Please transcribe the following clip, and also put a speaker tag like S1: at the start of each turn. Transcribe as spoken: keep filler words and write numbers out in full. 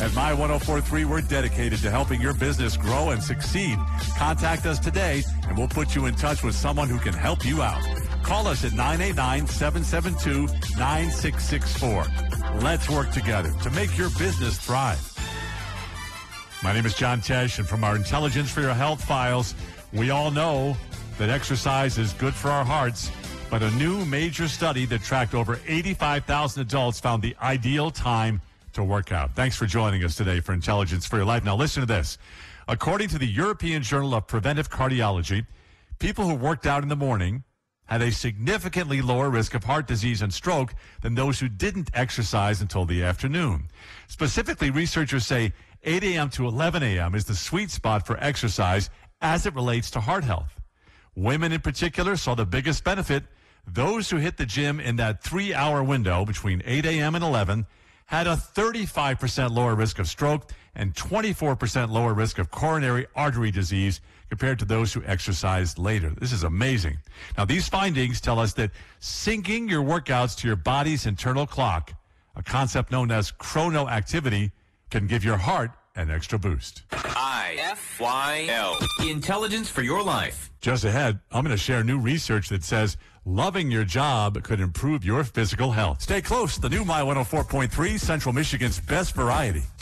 S1: At My ten forty-three, we're dedicated to helping your business grow and succeed. Contact us today, and we'll put you in touch with someone who can help you out. Call us at nine eight nine, seven seven two, nine six six four. Let's work together to make your business thrive. My name is John Tesh, and from our Intelligence for Your Health files, we all know that exercise is good for our hearts, but a new major study that tracked over eighty-five thousand adults found the ideal time to work out. Thanks for joining us today for Intelligence for Your Life. Now listen to this. According to the European Journal of Preventive Cardiology, people who worked out in the morning had a significantly lower risk of heart disease and stroke than those who didn't exercise until the afternoon. Specifically, researchers say eight a.m. to eleven a.m. is the sweet spot for exercise as it relates to heart health. Women in particular saw the biggest benefit. Those who hit the gym in that three-hour window between eight a.m. and eleven had a thirty-five percent lower risk of stroke and twenty-four percent lower risk of coronary artery disease compared to those who exercised later. This is amazing. Now, these findings tell us that syncing your workouts to your body's internal clock, a concept known as chronoactivity, can give your heart an extra boost.
S2: I F Y L. Intelligence for your life.
S1: Just ahead, I'm going to share new research that says loving your job could improve your physical health. Stay close. The new My one oh four point three, Central Michigan's best variety.